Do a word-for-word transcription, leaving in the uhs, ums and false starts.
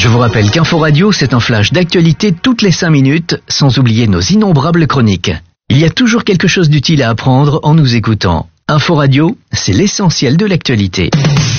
Je vous rappelle qu'Info Radio, c'est un flash d'actualité toutes les cinq minutes, sans oublier nos innombrables chroniques. Il y a toujours quelque chose d'utile à apprendre en nous écoutant. Info Radio, c'est l'essentiel de l'actualité.